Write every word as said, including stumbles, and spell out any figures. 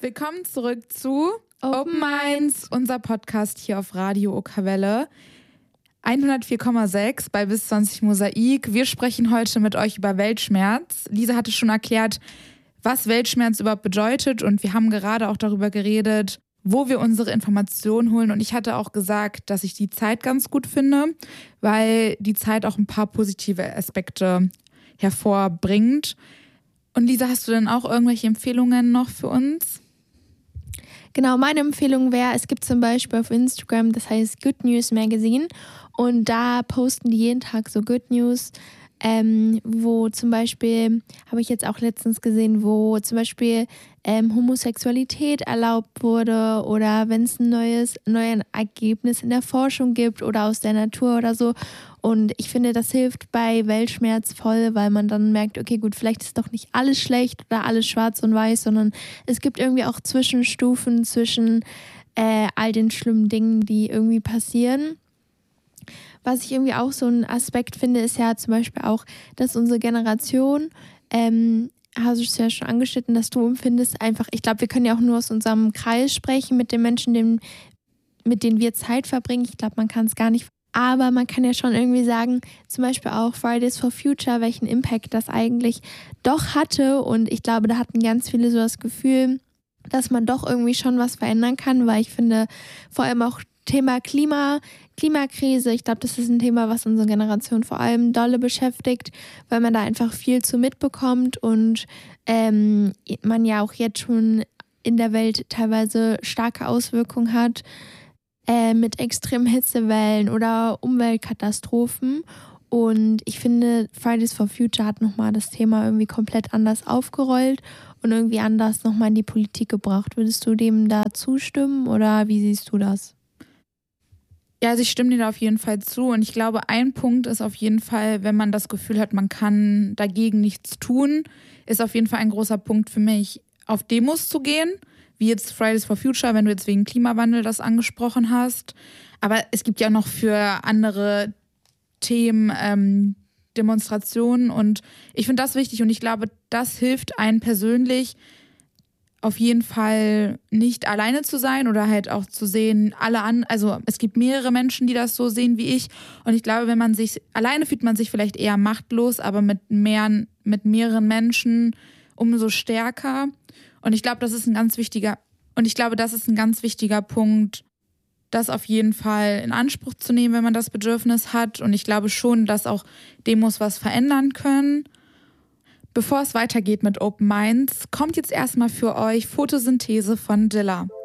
Willkommen zurück zu Open Minds, unser Podcast hier auf Radio Okawelle. hundertvier Komma sechs bei bis zwanzig Mosaik. Wir sprechen heute mit euch über Weltschmerz. Lisa hatte schon erklärt, was Weltschmerz überhaupt bedeutet, und wir haben gerade auch darüber geredet, wo wir unsere Informationen holen. Und ich hatte auch gesagt, dass ich die Zeit ganz gut finde, weil die Zeit auch ein paar positive Aspekte hervorbringt. Und Lisa, hast du denn auch irgendwelche Empfehlungen noch für uns? Genau, meine Empfehlung wäre, es gibt zum Beispiel auf Instagram, das heißt Good News Magazine, und da posten die jeden Tag so Good News, ähm, wo zum Beispiel, habe ich jetzt auch letztens gesehen, wo zum Beispiel ähm, Homosexualität erlaubt wurde oder wenn es ein neues, neues Ergebnis in der Forschung gibt oder aus der Natur oder so. Und ich finde, das hilft bei Weltschmerz voll, weil man dann merkt, okay, gut, vielleicht ist doch nicht alles schlecht oder alles schwarz und weiß, sondern es gibt irgendwie auch Zwischenstufen zwischen äh, all den schlimmen Dingen, die irgendwie passieren. Was ich irgendwie auch so ein Aspekt finde, ist ja zum Beispiel auch, dass unsere Generation, ähm, hast du es ja schon angeschnitten, dass du empfindest einfach, ich glaube, wir können ja auch nur aus unserem Kreis sprechen, mit den Menschen, dem, mit denen wir Zeit verbringen. Ich glaube, man kann es gar nicht. Aber man kann ja schon irgendwie sagen, zum Beispiel auch Fridays for Future, welchen Impact das eigentlich doch hatte. Und ich glaube, da hatten ganz viele so das Gefühl, dass man doch irgendwie schon was verändern kann, weil ich finde, vor allem auch Thema Klima, Klimakrise, ich glaube, das ist ein Thema, was unsere Generation vor allem dolle beschäftigt, weil man da einfach viel zu mitbekommt und ähm, man ja auch jetzt schon in der Welt teilweise starke Auswirkungen hat äh, mit extremen Hitzewellen oder Umweltkatastrophen. Und ich finde, Fridays for Future hat nochmal das Thema irgendwie komplett anders aufgerollt und irgendwie anders nochmal in die Politik gebracht. Würdest du dem da zustimmen oder wie siehst du das? Ja, also ich stimme dir da auf jeden Fall zu, und ich glaube, ein Punkt ist auf jeden Fall, wenn man das Gefühl hat, man kann dagegen nichts tun, ist auf jeden Fall ein großer Punkt für mich, auf Demos zu gehen, wie jetzt Fridays for Future, wenn du jetzt wegen Klimawandel das angesprochen hast. Aber es gibt ja noch für andere Themen ähm, Demonstrationen, und ich finde das wichtig, und ich glaube, das hilft einem persönlich, auf jeden Fall nicht alleine zu sein oder halt auch zu sehen, alle an, also es gibt mehrere Menschen, die das so sehen wie ich, und ich glaube, wenn man sich, alleine fühlt man sich vielleicht eher machtlos, aber mit mehr, mit mehreren Menschen umso stärker, und ich glaube, das ist ein ganz wichtiger, und ich glaube, das ist ein ganz wichtiger Punkt, das auf jeden Fall in Anspruch zu nehmen, wenn man das Bedürfnis hat, und ich glaube schon, dass auch Demos was verändern können. Bevor es weitergeht mit Open Minds, kommt jetzt erstmal für euch Photosynthese von Dilla.